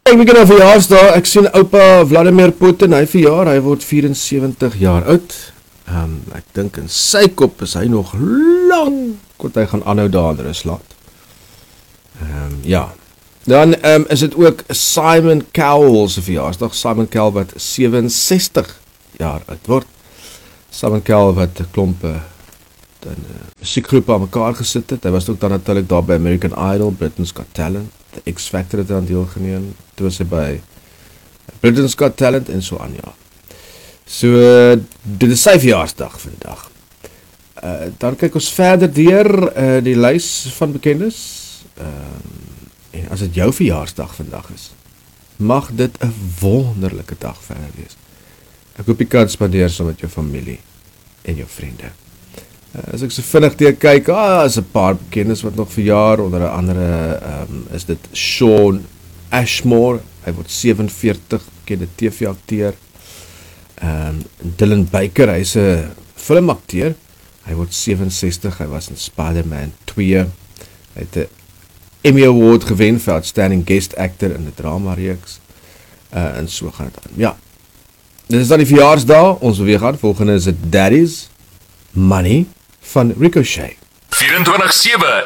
Ek begin nou verjaarsdag, ek sien oupa Vladimir Putin, hy verjaar, hy word 74 jaar oud. Ek dink in sy kop is hy nog lang, want hy gaan aanhou daar in Rusland. Ja. Dan is dit ook Simon Cowell se verjaarsdag, Simon Cowell wat 67 jaar oud word. Simon Cowell wat 'n klomp musiekgroepe aan mekaar gesit het. Hy was ook dan natuurlik daar by American Idol, Britain's Got Talent, The X Factor het aan deelgeneem. Toe was hy by Britain's Got Talent en so aan, ja. So, dit is sy verjaarsdag vandag. Dan kyk ons verder deur die lys van bekendes. En as dit jou verjaarsdag vandag is, mag dit 'n wonderlike dag verder wees. Ek hoop jy kan spandeer saam met jou familie en jou vriende. As ek so vinnig deur kyk, is 'n paar bekendes wat nog verjaar, onder andere is dit Sean Ashmore, hy word 47, bekende TV-akteur. Dylan Baker, hy's 'n filmakteur, hy word 67, hy was in Spider-Man 2, hy het 'n Emmy Award gewen vir Outstanding Guest Actor in 'n drama-reeks, en so gaan dit aan. Ja, dit is dan die verjaarsdag, ons weer gaan, volgende is het Daddy's Money van Ricochet. 24/7